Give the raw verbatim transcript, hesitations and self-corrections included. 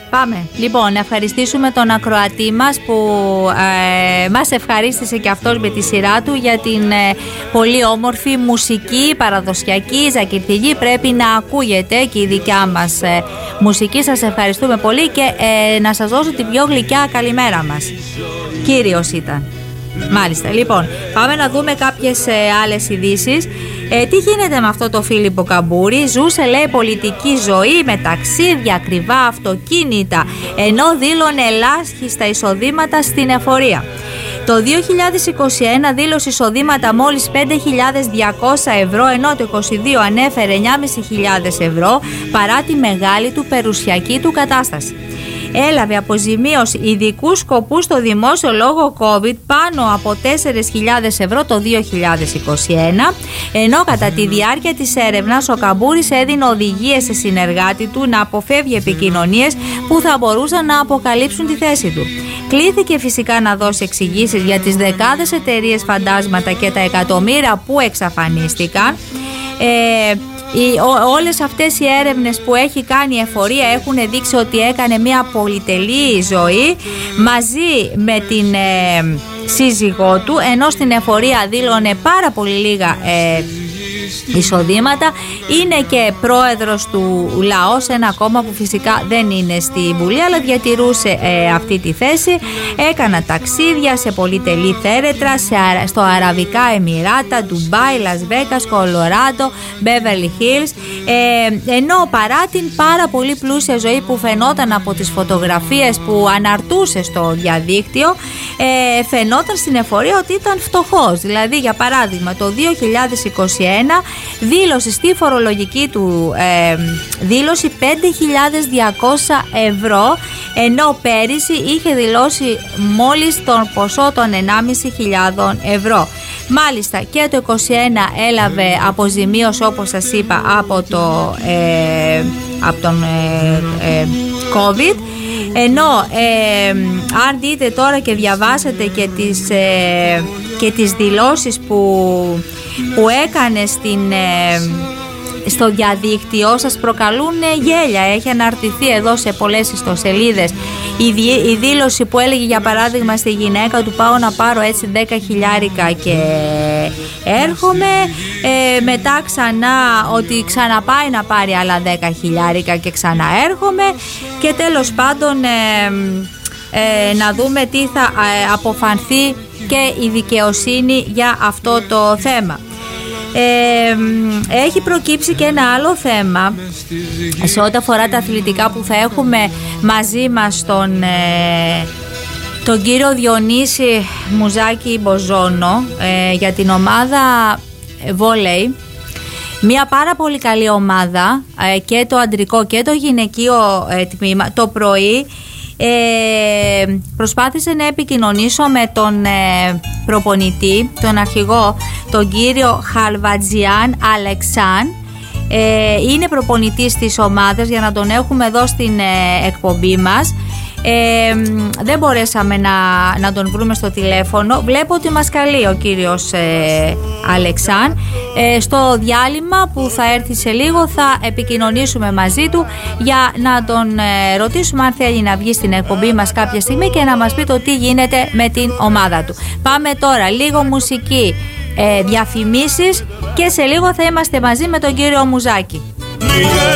Πάμε. Λοιπόν, να ευχαριστήσουμε τον ακροατή μας που ε, μας ευχαρίστησε και αυτός με τη σειρά του για την ε, πολύ όμορφη μουσική, παραδοσιακή, ζακυρθυγή. Πρέπει να ακούγεται και η δικιά μας ε, μουσική. Σας ευχαριστούμε πολύ και ε, να σας δώσω την πιο γλυκιά καλημέρα μας. Κύριος ήταν. Μάλιστα, λοιπόν, πάμε να δούμε κάποιες ε, άλλες ειδήσεις. Ε, τι γίνεται με αυτό το Φίλιππο Καμπούρη? Ζούσε, λέει, πολιτική ζωή με ταξίδια, ακριβά αυτοκίνητα, ενώ δήλωνε ελάχιστα εισοδήματα στην εφορία. Το δύο χιλιάδες είκοσι ένα δήλωσε εισοδήματα μόλις πέντε χιλιάδες διακόσια ευρώ, ενώ το είκοσι δύο ανέφερε εννιά χιλιάδες πεντακόσια ευρώ, παρά τη μεγάλη του περιουσιακή του κατάσταση. Έλαβε αποζημίωση ειδικού σκοπού στο δημόσιο λόγω COVID πάνω από τέσσερις χιλιάδες ευρώ το δύο χιλιάδες είκοσι ένα, ενώ κατά τη διάρκεια της έρευνας ο Καμπούρης έδινε οδηγίες σε συνεργάτη του να αποφεύγει επικοινωνίες που θα μπορούσαν να αποκαλύψουν τη θέση του. Κλήθηκε φυσικά να δώσει εξηγήσεις για τις δεκάδες εταιρείες φαντάσματα και τα εκατομμύρια που εξαφανίστηκαν. Ε, Οι, ό, όλες αυτές οι έρευνες που έχει κάνει η εφορία έχουν δείξει ότι έκανε μια πολυτελή ζωή μαζί με την ε, σύζυγό του, ενώ στην εφορία δήλωνε πάρα πολύ λίγα ε, εισοδήματα. Είναι και πρόεδρος του ΛΑΟ, ένα κόμμα που φυσικά δεν είναι στη Βουλή, αλλά διατηρούσε ε, αυτή τη θέση. Έκανα ταξίδια σε πολυτελή θέρετρα, σε, στο Αραβικά Εμιράτα, Ντουμπάι, Λας Βέγκας, Κολοράντο, Μπέβερλι Χίλς, ε, ενώ παρά την πάρα πολύ πλούσια ζωή που φαινόταν από τις φωτογραφίες που αναρτούσε στο διαδίκτυο, ε, φαινόταν στην εφορία ότι ήταν φτωχός. Δηλαδή, για παράδειγμα, το δύο χιλιάδες είκοσι ένα δήλωσε στη φορολογική του ε, δήλωση πέντε χιλιάδες διακόσια ευρώ, ενώ πέρυσι είχε δηλώσει μόλις τον ποσό των ενάμιση χιλιάδων ευρώ. Μάλιστα και το είκοσι ένα έλαβε αποζημίωση, όπως σας είπα, από, το, ε, από τον ε, ε, COVID, ενώ ε, αν δείτε τώρα και διαβάσετε και τις, ε, και τις δηλώσεις που, που έκανε στην, ε, στο διαδίκτυο, σας προκαλούν γέλια. Έχει αναρτηθεί εδώ σε πολλές ιστοσελίδες η, η δήλωση που έλεγε, για παράδειγμα, στη γυναίκα του: πάω να πάρω έτσι δέκα χιλιάρικα και έρχομαι, ε, μετά ξανά ότι ξαναπάει να πάρει άλλα δέκα χιλιάρικα και ξαναέρχομαι, και τέλος πάντων ε, ε, να δούμε τι θα ε, αποφανθεί και η δικαιοσύνη για αυτό το θέμα. Ε, έχει προκύψει και ένα άλλο θέμα σε ό,τι αφορά τα αθλητικά, που θα έχουμε μαζί μας τον, ε, τον κύριο Διονύση Μουζάκη Μποζόνο ε, για την ομάδα βόλεϊ. Μια πάρα πολύ καλή ομάδα, ε, και το αντρικό και το γυναικείο ε, τμήμα. Το πρωί Ε, προσπάθησε να επικοινωνήσω με τον ε, προπονητή, τον αρχηγό, τον κύριο Χαλβατζιάν Αλεξάν. ε, είναι προπονητής της ομάδας, για να τον έχουμε εδώ στην ε, εκπομπή μας. Ε, δεν μπορέσαμε να, να τον βρούμε στο τηλέφωνο. Βλέπω ότι μας καλεί ο κύριος ε, Αλεξάν. ε, Στο διάλειμμα που θα έρθει σε λίγο θα επικοινωνήσουμε μαζί του για να τον ε, ρωτήσουμε αν θέλει να βγει στην εκπομπή μας κάποια στιγμή και να μας πει το τι γίνεται με την ομάδα του. Πάμε τώρα λίγο μουσική, ε, διαφημίσεις, και σε λίγο θα είμαστε μαζί με τον κύριο Μουζάκη.